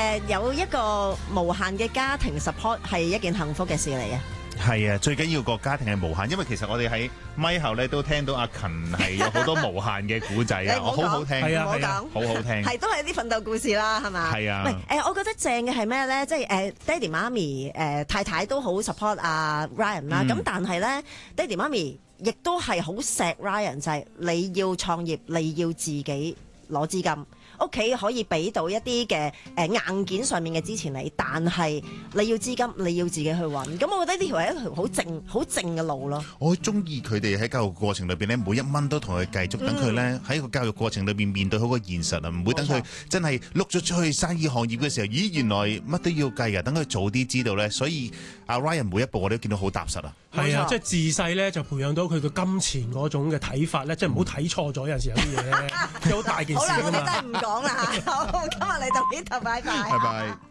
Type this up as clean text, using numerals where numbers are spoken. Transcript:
有一個無限嘅家庭 support 係一件幸福嘅事嚟嘅。 係啊，最緊要個家庭係無限，因為其實我哋喺咪後咧都聽到阿勤係有好多無限嘅古仔啊，我好好聽， 唔好講， 好好聽， 係都係啲奮鬥故事啦，係嘛？ 係啊。 我覺得正嘅係咩咧？即係爹哋媽咪太太都好 support 阿 Ryan 啦。咁但係咧，爹哋媽咪亦都係好錫 Ryan，就係你要創業，你要自己攞資金。屋企可以俾到一啲嘅硬件上面嘅支持你，但係你要資金，你要自己去揾。咁我覺得呢條係一條好正嘅路咯。 我中意佢哋喺教育過程裏邊咧，每一蚊都同佢繼續，等佢咧喺個教育過程裏邊面對好個現實啊，唔會等佢真係碌咗出去生意行業嘅時候，咦原來乜都要計啊！等佢早啲知道咧，所以阿 Ryan 每一步我都見到好踏實啊。 係啊，即係自細咧就培養到佢個金錢嗰種嘅睇法咧，即係唔好睇錯咗有陣時有啲嘢咧，有好大件事㗎嘛。 好啦，我哋真係唔講啦嚇，好，今日嚟到呢度，拜拜。 拜拜。